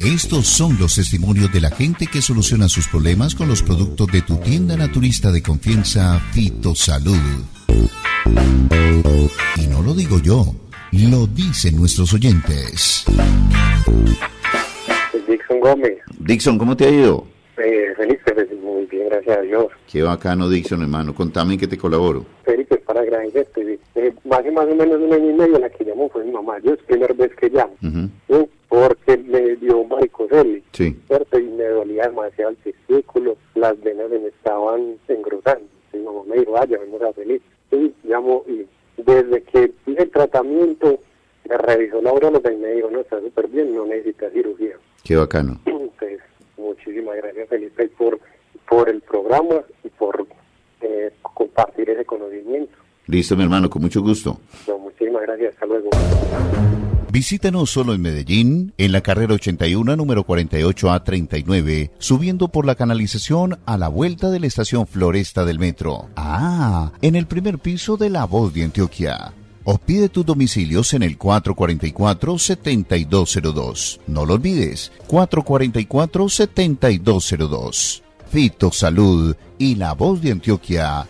Estos son los testimonios de la gente que soluciona sus problemas con los productos de tu tienda naturista de confianza, Fitosalud. Y no lo digo yo, lo dicen nuestros oyentes. Dixon Gómez. Dixon, ¿cómo te ha ido? Felipe, muy bien, gracias a Dios. Qué bacano, Dixon, hermano. Contame en qué te colaboro. Felipe, para agradecerte. Más o menos 1 año y medio la que llamó fue mi mamá. Yo es la primera vez que llamo. ¿Sí? Porque me dio varicocele. Sí. ¿Cierto? Y me dolía demasiado el testículo. Las venas se me estaban engrosando. Mi mamá me dijo, llamémosle a Felipe. Sí, llamo y desde que hice el tratamiento, me revisó la urologa y me dijo, no, está súper bien, no necesita cirugía. Qué bacano. Entonces, muchísimas gracias, Felipe, por el programa y por compartir ese conocimiento. Listo, mi hermano, con mucho gusto. No, muchísimas gracias, hasta luego. Visítanos solo en Medellín, en la carrera 81, número 48A39, subiendo por la canalización a la vuelta de la estación Floresta del metro. En el primer piso de La Voz de Antioquia. O pide tus domicilios en el 444-7202. No lo olvides, 444-7202. Fitosalud y La Voz de Antioquia